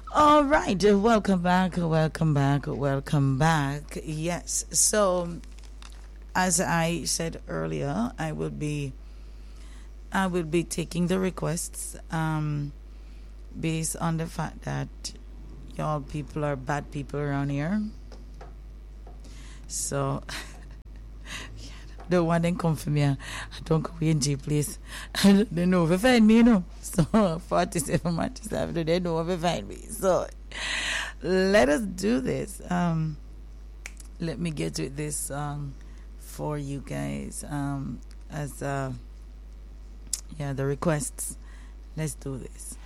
All right, welcome back, welcome back, welcome back. Yes, so as I said earlier, I will be taking the requests based on the fact that y'all people are bad people around here. So the one that come for me, I don't go in G please. They know if find me, you know. So 47 matches after they know if find me. So let us do this. Let me get with this song for you guys. As yeah, the requests. Let's do this.